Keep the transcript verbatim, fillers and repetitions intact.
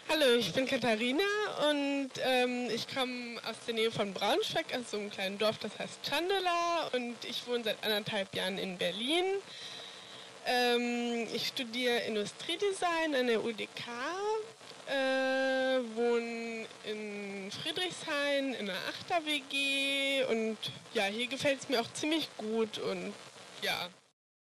Hallo, ich bin Katharina und ähm, ich komme aus der Nähe von Braunschweig, aus so einem kleinen Dorf, das heißt Chandala, und ich wohne seit anderthalb Jahren in Berlin. Ähm, ich studiere Industriedesign an der U D K, äh, wohne in Friedrichshain in einer Achter-W G und ja, hier gefällt es mir auch ziemlich gut und ja.